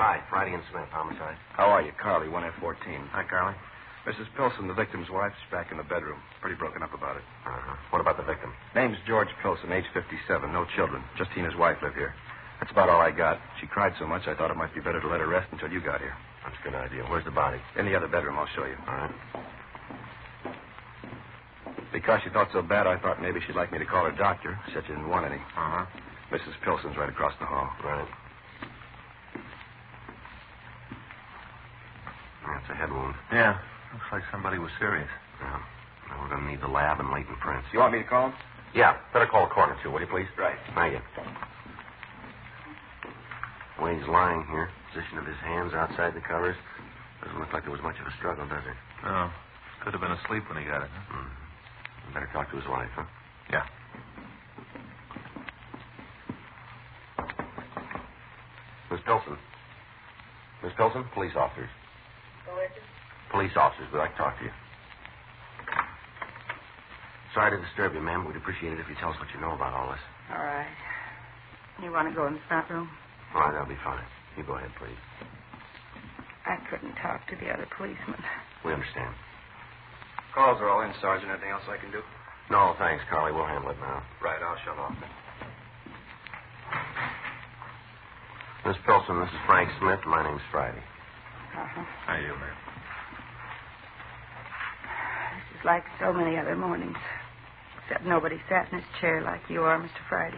Hi, Friday and Smith, homicide. How are you? Carly, 1F14. Hi, Carly. Mrs. Pilson, the victim's wife, is back in the bedroom. Pretty broken up about it. Uh-huh. What about the victim? Name's George Pilson, age 57. No children. Just he and his wife live here. That's about all I got. She cried so much, I thought it might be better to let her rest until you got here. That's a good idea. Where's the body? In the other bedroom, I'll show you. All right. Because she thought so bad, I thought maybe she'd like me to call her doctor. Said she didn't want any. Uh-huh. Mrs. Pilson's right across the hall. Right. That's a head wound. Yeah. Looks like somebody was serious. Yeah. Now we're going to need the lab and latent prints. You want me to call him? Yeah. Better call a coroner, too, will you, please? Right. Thank you. The way he's lying here, position of his hands outside the covers, doesn't look like there was much of a struggle, does it? No. Could have been asleep when he got it, huh? Mm-hmm. Better talk to his wife, huh? Yeah. Miss Pilson. Miss Pilson, police officers. Who is it? Police officers would like to talk to you. Sorry to disturb you, ma'am. We'd appreciate it if you tell us what you know about all this. All right. You want to go in the front room? All right, that'll be fine. You go ahead, please. I couldn't talk to the other policeman. We understand. Calls are all in, Sergeant. Anything else I can do? No, thanks, Carly. We'll handle it now. Right, I'll shut off. Miss Pilson, this is Frank Smith. My name's Friday. Uh-huh. How you, man? This is like so many other mornings. Except nobody sat in his chair like you are, Mr. Friday.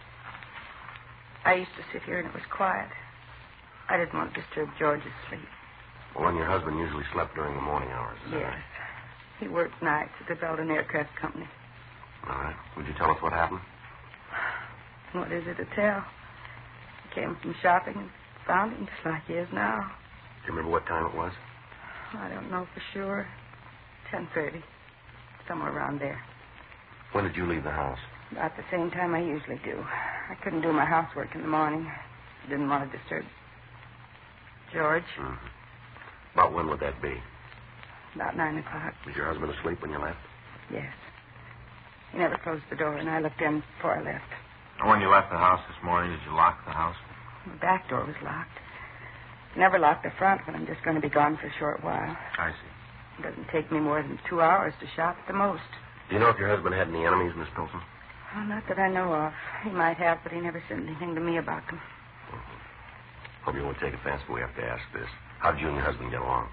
I used to sit here and it was quiet. I didn't want to disturb George's sleep. Well, and your husband usually slept during the morning hours, is that Yes. right? He worked nights at the Belden Aircraft Company. All right. Would you tell us what happened? What is it to tell? He came from shopping and found him just like he is now. Do you remember what time it was? I don't know for sure. 10:30. Somewhere around there. When did you leave the house? About the same time I usually do. I couldn't do my housework in the morning. I didn't want to disturb George. Mm-hmm. About when would that be? About 9 o'clock. Was your husband asleep when you left? Yes. He never closed the door, and I looked in before I left. And when you left the house this morning, did you lock the house? The back door was locked. Never lock the front when I'm just going to be gone for a short while. I see. It doesn't take me more than 2 hours to shop at the most. Do you know if your husband had any enemies, Miss Pilson? Well, not that I know of. He might have, but he never said anything to me about them. Hope you won't take offense, but we have to ask this. How did you and your husband get along?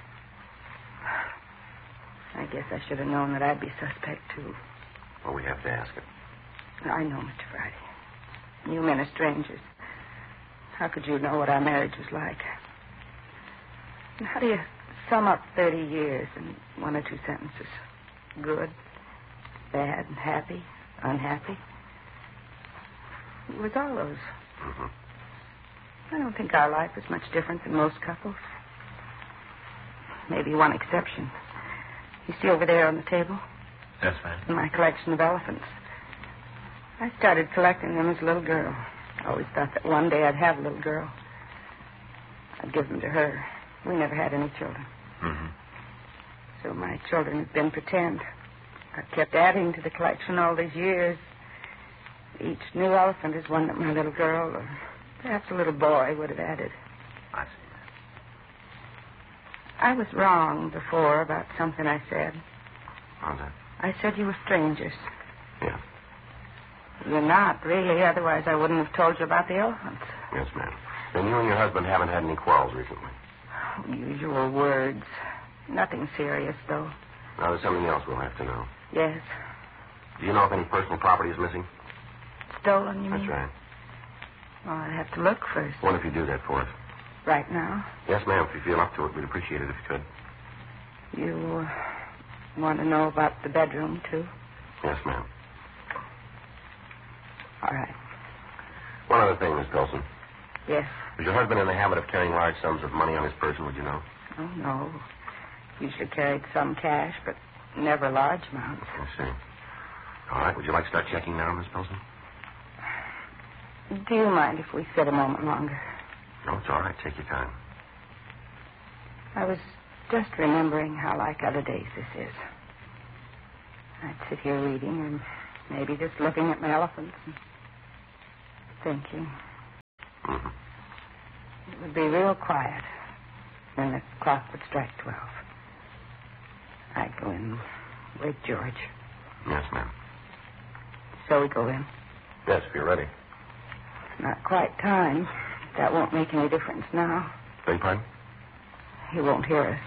I guess I should have known that I'd be suspect, too. Well, we have to ask it. I know, Mr. Friday. You men are strangers. How could you know what our marriage was like? And how do you sum up 30 years in one or two sentences? Good, bad, happy, unhappy. It was all those. Mm-hmm. I don't think our life is much different than most couples. Maybe one exception. You see over there on the table? Yes, ma'am. In my collection of elephants. I started collecting them as a little girl. I always thought that one day I'd have a little girl. I'd give them to her. We never had any children. Mm-hmm. So my children have been pretend. I've kept adding to the collection all these years. Each new elephant is one that my little girl or perhaps a little boy would have added. I see. I was wrong before about something I said. How's that? I said you were strangers. Yeah. You're not, really. Otherwise, I wouldn't have told you about the elephants. Yes, ma'am. Then you and your husband haven't had any quarrels recently? Usual words. Nothing serious, though. Now, there's something else we'll have to know. Yes. Do you know if any personal property is missing? Stolen, you mean? That's right. Well, I'd have to look first. What if you do that for us? Right now? Yes, ma'am. If you feel up to it, we'd appreciate it if you could. You want to know about the bedroom, too? Yes, ma'am. All right. One other thing, Miss Pilson. Yes. Was your husband in the habit of carrying large sums of money on his person, would you know? Oh, no. Usually carried some cash, but never large amounts. I see. All right. Would you like to start checking now, Miss Pilson? Do you mind if we sit a moment longer? No, it's all right. Take your time. I was just remembering how like other days this is. I'd sit here reading and maybe just looking at my elephants and thinking. Mm-hmm. It would be real quiet. Then the clock would strike 12. I'd go in, wake George. Yes, ma'am. So we go in. Yes, if you're ready. It's not quite time. That won't make any difference now. Beg pardon? He won't hear us.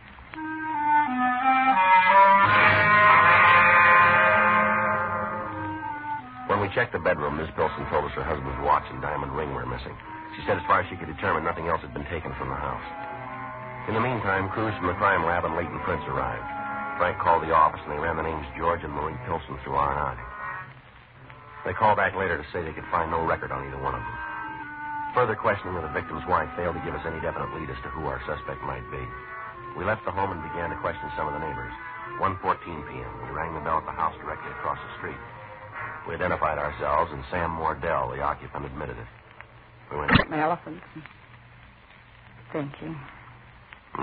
When we checked the bedroom, Miss Pilson told us her husband's watch and diamond ring were missing. She said as far as she could determine, nothing else had been taken from the house. In the meantime, crews from the crime lab and Leighton Prince arrived. Frank called the office, and they ran the names George and Marie Pilson through R&I. They called back later to say they could find no record on either one of them. Further questioning of the victim's wife failed to give us any definite lead as to who our suspect might be. We left the home and began to question some of the neighbors. 1:14 p.m., we rang the bell at the house directly across the street. We identified ourselves, and Sam Mordell, the occupant, admitted it. We went... My elephant. Thank you.